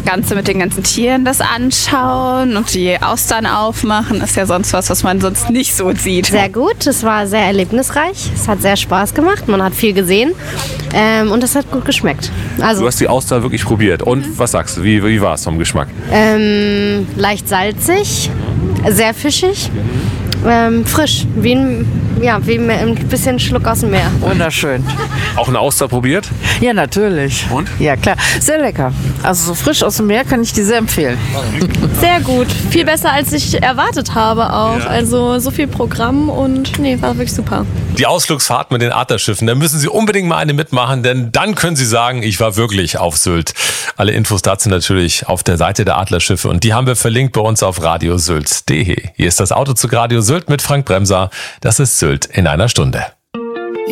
das Ganze mit den ganzen Tieren, das anschauen und die Austern aufmachen, ist ja sonst was man sonst nicht so sieht. Sehr gut, es war sehr erlebnisreich, es hat sehr Spaß gemacht, man hat viel gesehen und es hat gut geschmeckt. Also, Du hast die Auster wirklich probiert. Und was sagst du, wie war es vom Geschmack? leicht salzig, sehr fischig, frisch, wie ein bisschen Schluck aus dem Meer. Wunderschön. Auch eine Auster probiert? Ja, natürlich. Und? Ja, klar. Sehr lecker. Also so frisch aus dem Meer kann ich dir sehr empfehlen. Sehr gut. Viel besser, als ich erwartet habe auch. Ja. Also so viel Programm und war wirklich super. Die Ausflugsfahrt mit den Adlerschiffen, da müssen Sie unbedingt mal eine mitmachen, denn dann können Sie sagen, ich war wirklich auf Sylt. Alle Infos dazu natürlich auf der Seite der Adlerschiffe und die haben wir verlinkt bei uns auf radiosylt.de. Hier ist das Auto zu Radio Sylt mit Frank Bremser. Das ist Sylt in einer Stunde.